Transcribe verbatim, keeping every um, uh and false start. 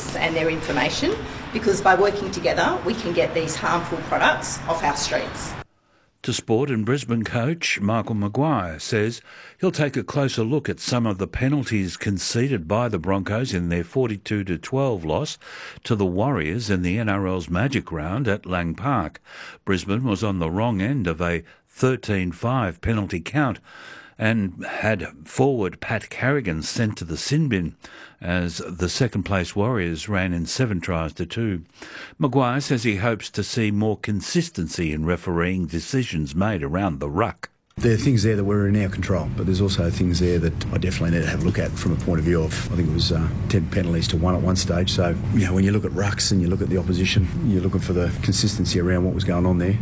products and their information, because by working together we can get these harmful products off our streets. To Sport, and Brisbane coach Michael Maguire says he'll take a closer look at some of the penalties conceded by the Broncos in their forty-two to twelve loss to the Warriors in the N R L's Magic Round at Lang Park. Brisbane was on the wrong end of a thirteen five penalty count and had forward Pat Carrigan sent to the sin bin as the second-place Warriors ran in seven tries to two. Maguire says he hopes to see more consistency in refereeing decisions made around the ruck. There are things there that were in our control, but there's also things there that I definitely need to have a look at from a point of view of, I think it was uh, ten penalties to one at one stage. So, you know, when you look at rucks and you look at the opposition, you're looking for the consistency around what was going on there.